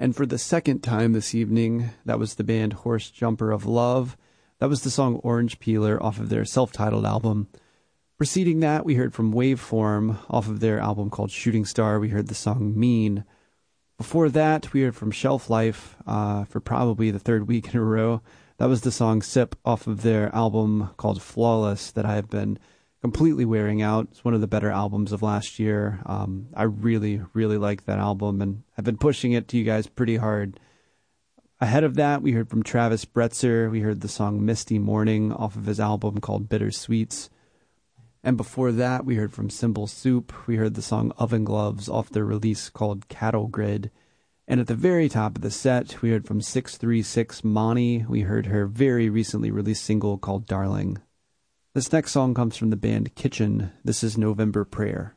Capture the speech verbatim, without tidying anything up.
And for the second time this evening, that was the band Horse Jumper of Love. That was the song Orange Peeler off of their self-titled album. Preceding that, we heard from Waveform off of their album called Shooting Star. We heard the song Mean. Before that, we heard from Shelf Life uh, for probably the third week in a row. That was the song Sip off of their album called Flawless that I have been completely wearing out. It's one of the better albums of last year. Um, I really, really like that album, and I've been pushing it to you guys pretty hard. Ahead of that, we heard from Travis Bretzer. We heard the song Misty Morning off of his album called Bittersweets. And before that, we heard from Cymbal Soup. We heard the song Oven Gloves off their release called Cattle Grid. And at the very top of the set, we heard from six three six Monty. We heard her very recently released single called Darling. This next song comes from the band Kitchen. This is November Prayer.